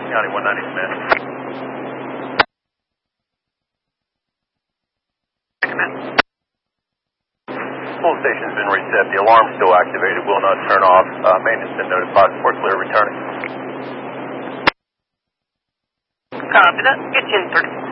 County 190 Smith. Full station's been reset. The alarm's still activated. Will not turn off. Maintenance been notified. We're clear returning. Copy that. Get you in 30.